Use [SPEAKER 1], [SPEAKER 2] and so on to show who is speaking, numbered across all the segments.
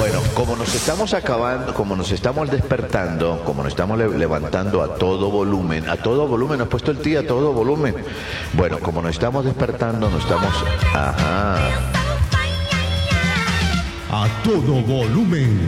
[SPEAKER 1] Bueno, como nos estamos acabando, como nos estamos despertando, como nos estamos levantando a todo volumen, ¿has puesto el tío a todo volumen? Bueno, como nos estamos despertando, nos estamos... Ajá.
[SPEAKER 2] A todo volumen.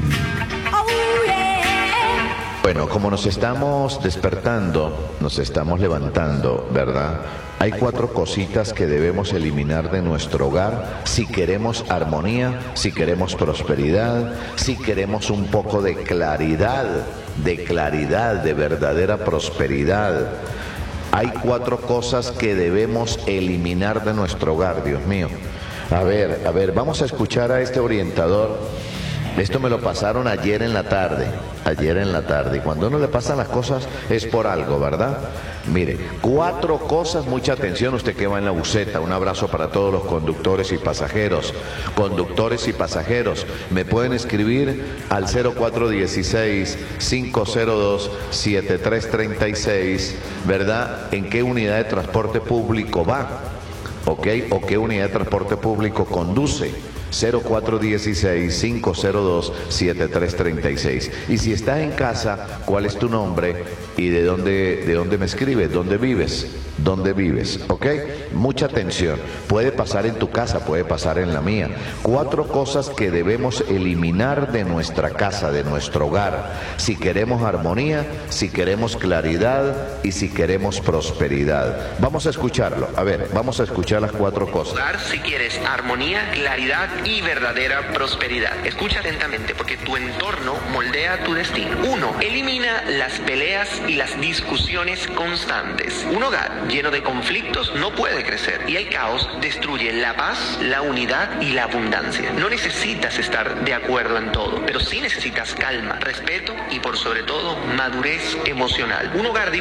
[SPEAKER 1] Bueno, como nos estamos despertando, nos estamos levantando, ¿verdad? Hay 4 cositas que debemos eliminar de nuestro hogar si queremos armonía, si queremos prosperidad, si queremos un poco de claridad, de verdadera prosperidad. Hay 4 cosas que debemos eliminar de nuestro hogar, Dios mío. A ver, vamos a escuchar a este orientador. Esto me lo pasaron ayer en la tarde. Y cuando a uno le pasan las cosas es por algo, ¿verdad? Mire, 4 cosas, mucha atención, usted que va en la buseta. Un abrazo para todos los conductores y pasajeros. Conductores y pasajeros, me pueden escribir al 0416-502-7336, ¿verdad? ¿En qué unidad de transporte público va? ¿Ok? ¿O qué unidad de transporte público conduce? 0416-502-7336. Y si estás en casa, ¿cuál es tu nombre y de dónde me escribes? ¿Dónde vives? ¿Ok? Mucha atención. Puede pasar en tu casa, puede pasar en la mía. 4 cosas que debemos eliminar de nuestra casa, de nuestro hogar, si queremos armonía, si queremos claridad y si queremos prosperidad. Vamos a escucharlo. A ver, vamos a escuchar las 4 cosas.
[SPEAKER 3] Si quieres armonía, claridad y verdadera prosperidad. Escucha atentamente porque tu entorno moldea tu destino. 1. Elimina las peleas y las discusiones constantes. Un hogar lleno de conflictos no puede crecer y el caos destruye la paz, la unidad y la abundancia. No necesitas estar de acuerdo en todo, pero sí necesitas calma, respeto y por sobre todo madurez emocional. Un hogar